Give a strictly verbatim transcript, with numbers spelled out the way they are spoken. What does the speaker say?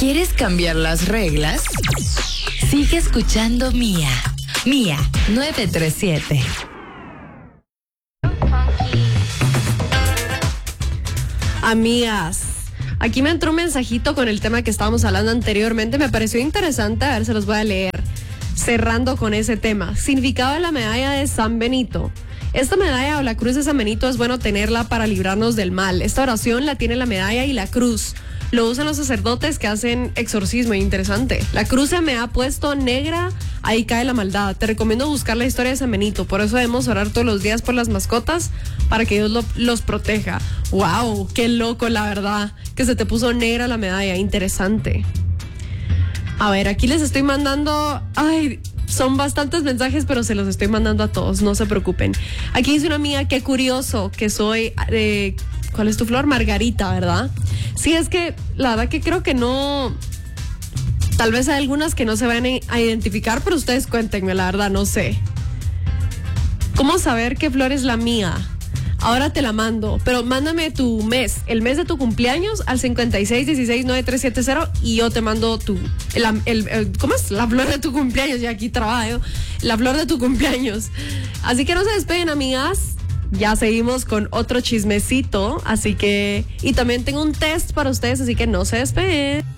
¿Quieres cambiar las reglas? Sigue escuchando Mía. Mía nueve tres siete. Amigas, aquí me entró un mensajito con el tema que estábamos hablando anteriormente. Me pareció interesante, a ver, se los voy a leer. Cerrando con ese tema. Significado de la medalla de San Benito. Esta medalla o la cruz de San Benito es bueno tenerla para librarnos del mal. Esta oración la tiene la medalla y la cruz. Lo usan los sacerdotes que hacen exorcismo. Interesante. La cruz se me ha puesto negra, ahí cae la maldad. Te recomiendo buscar la historia de San Benito. Por eso debemos orar todos los días por las mascotas, para que Dios lo, los proteja. ¡Wow! ¡Qué loco, la verdad! Que se te puso negra la medalla. Interesante. A ver, aquí les estoy mandando... Ay, son bastantes mensajes, pero se los estoy mandando a todos, no se preocupen. Aquí dice una amiga, qué curioso que soy... Eh, ¿Cuál es tu flor? Margarita, ¿verdad? Sí, es que la verdad que creo que no... Tal vez hay algunas que no se van a identificar, pero ustedes cuéntenme, la verdad, no sé. ¿Cómo saber qué flor es la mía? Ahora te la mando, pero mándame tu mes, el mes de tu cumpleaños al cincuenta y seis dieciséis noventa y tres setenta y yo te mando tu, el, el, el, ¿cómo es? La flor de tu cumpleaños, ya aquí trabajo, la flor de tu cumpleaños. Así que no se despeguen, amigas, ya seguimos con otro chismecito, así que, y también tengo un test para ustedes, así que no se despeguen.